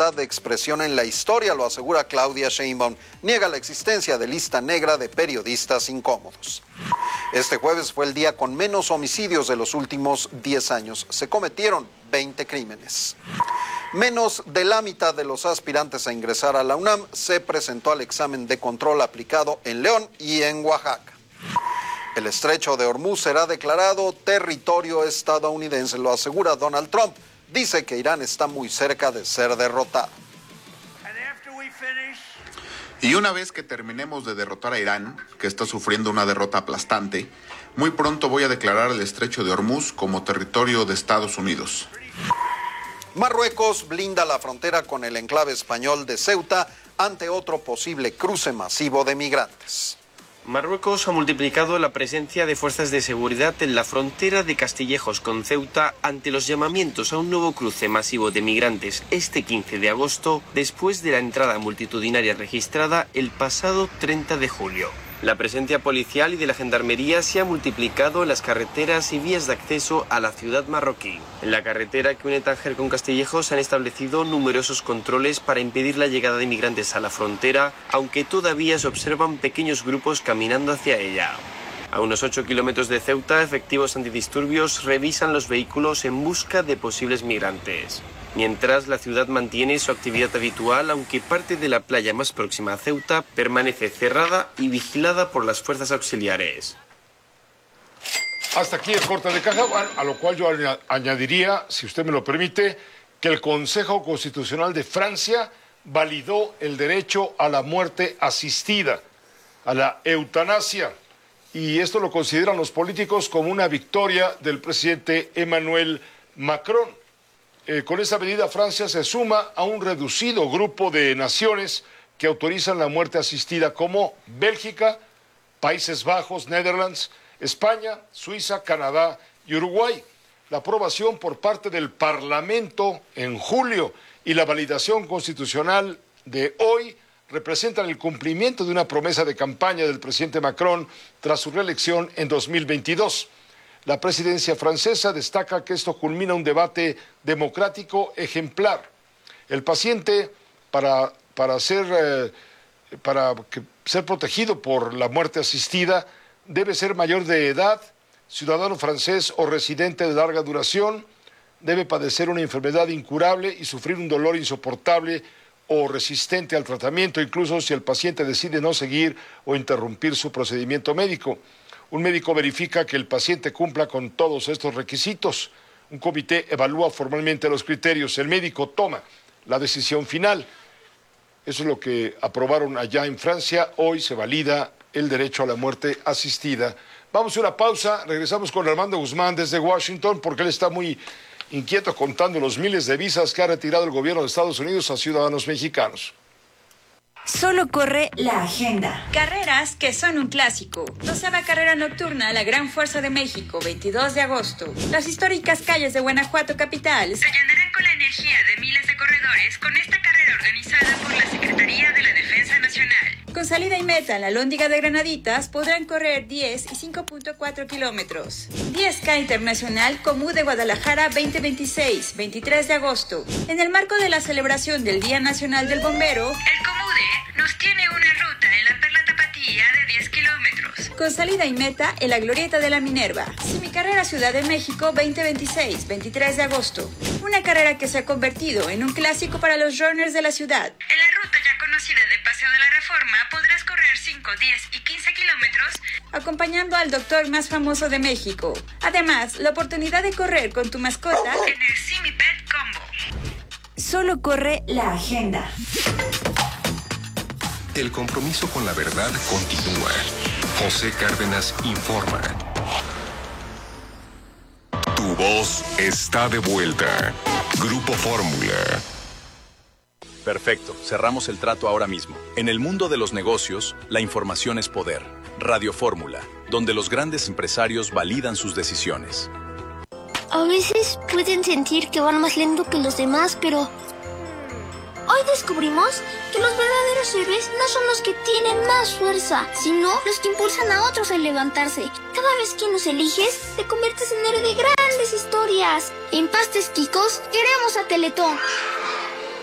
libertad de expresión en la historia, lo asegura Claudia Sheinbaum. Niega la existencia de lista negra de periodistas incómodos. Este jueves fue el día con menos homicidios de los últimos 10 años. Se cometieron 20 crímenes. Menos de la mitad de los aspirantes a ingresar a la UNAM se presentó al examen de control aplicado en León y en Oaxaca. El estrecho de Hormuz será declarado territorio estadounidense, lo asegura Donald Trump. Dice que Irán está muy cerca de ser derrotado. Y una vez que terminemos de derrotar a Irán, que está sufriendo una derrota aplastante, muy pronto voy a declarar el estrecho de Hormuz como territorio de Estados Unidos. Marruecos blinda la frontera con el enclave español de Ceuta ante otro posible cruce masivo de migrantes. Marruecos ha multiplicado la presencia de fuerzas de seguridad en la frontera de Castillejos con Ceuta ante los llamamientos a un nuevo cruce masivo de migrantes este 15 de agosto, después de la entrada multitudinaria registrada el pasado 30 de julio. La presencia policial y de la gendarmería se ha multiplicado en las carreteras y vías de acceso a la ciudad marroquí. En la carretera que une Tánger con Castillejos se han establecido numerosos controles para impedir la llegada de migrantes a la frontera, aunque todavía se observan pequeños grupos caminando hacia ella. A unos 8 kilómetros de Ceuta, efectivos antidisturbios revisan los vehículos en busca de posibles migrantes. Mientras, la ciudad mantiene su actividad habitual, aunque parte de la playa más próxima a Ceuta permanece cerrada y vigilada por las fuerzas auxiliares. Hasta aquí el corte de caja, a lo cual yo añadiría, si usted me lo permite, que el Consejo Constitucional de Francia validó el derecho a la muerte asistida, a la eutanasia, y esto lo consideran los políticos como una victoria del presidente Emmanuel Macron. Con esta medida, Francia se suma a un reducido grupo de naciones que autorizan la muerte asistida, como Bélgica, Países Bajos, Netherlands, España, Suiza, Canadá y Uruguay. La aprobación por parte del Parlamento en julio y la validación constitucional de hoy representan el cumplimiento de una promesa de campaña del presidente Macron tras su reelección en 2022. La presidencia francesa destaca que esto culmina un debate democrático ejemplar. El paciente, para ser protegido por la muerte asistida, debe ser mayor de edad, ciudadano francés o residente de larga duración, debe padecer una enfermedad incurable y sufrir un dolor insoportable o resistente al tratamiento, incluso si el paciente decide no seguir o interrumpir su procedimiento médico. Un médico verifica que el paciente cumpla con todos estos requisitos. Un comité evalúa formalmente los criterios. El médico toma la decisión final. Eso es lo que aprobaron allá en Francia. Hoy se valida el derecho a la muerte asistida. Vamos a una pausa. Regresamos con Armando Guzmán desde Washington, porque él está muy inquieto contando los miles de visas que ha retirado el gobierno de Estados Unidos a ciudadanos mexicanos. Solo corre la agenda. Carreras que son un clásico. 12ª carrera nocturna, la Gran Fuerza de México, 22 de agosto. Las históricas calles de Guanajuato capital se llenarán con la energía de miles de corredores con esta carrera organizada por la Secretaría de la Defensa Nacional. Con salida y meta en la Lóndiga de Granaditas podrán correr 10 y 5.4 kilómetros. 10K Internacional Comú de Guadalajara 2026, 23 de agosto. En el marco de la celebración del Día Nacional del Bombero, el Comude nos tiene una ruta en la Perla Tapatía de 10 kilómetros. Con salida y meta en la Glorieta de la Minerva. Semicarrera Ciudad de México 2026, 23 de agosto. Una carrera que se ha convertido en un clásico para los runners de la ciudad. En la ruta ya conocida de Paseo de la Reforma podrás correr 5, 10 y 15 kilómetros acompañando al doctor más famoso de México. Además, la oportunidad de correr con tu mascota en el Simipet Combo. Solo corre la agenda. El compromiso con la verdad continúa. José Cárdenas informa. Tu voz está de vuelta. Grupo Fórmula. Perfecto, cerramos el trato ahora mismo. En el mundo de los negocios, la información es poder. Radio Fórmula, donde los grandes empresarios validan sus decisiones. A veces pueden sentir que van más lento que los demás, pero hoy descubrimos que los verdaderos héroes no son los que tienen más fuerza, sino los que impulsan a otros a levantarse. Cada vez que nos eliges, te conviertes en héroe de grandes historias. En Pastes Quicos, queremos a Teletón.